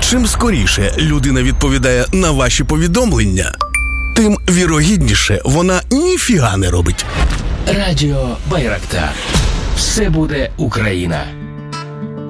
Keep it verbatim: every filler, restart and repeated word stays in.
Чим скоріше людина відповідає на ваші повідомлення, тим вірогідніше вона ніфіга не робить. Радіо Байрактар. Все буде Україна.